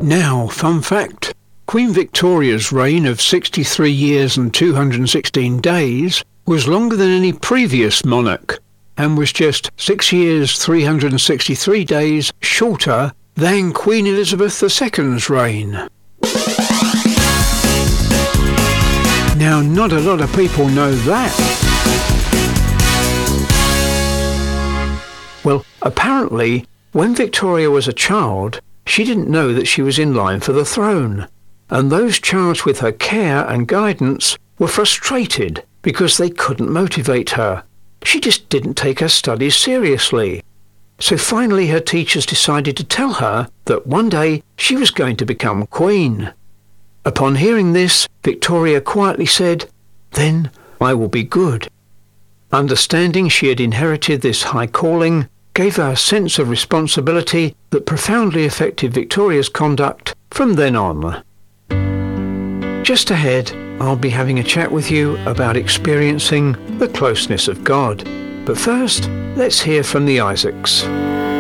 Now, fun fact. Queen Victoria's reign of 63 years and 216 days was longer than any previous monarch and was just 6 years 363 days shorter than Queen Elizabeth II's reign. Now, not a lot of people know that. Well, apparently, when Victoria was a child, she didn't know that she was in line for the throne, and those charged with her care and guidance were frustrated because they couldn't motivate her. She just didn't take her studies seriously. So finally her teachers decided to tell her that one day she was going to become queen. Upon hearing this, Victoria quietly said, "Then I will be good." Understanding she had inherited this high calling gave her a sense of responsibility that profoundly affected Victoria's conduct from then on. Just ahead, I'll be having a chat with you about experiencing the closeness of God. But first, let's hear from the Isaacs.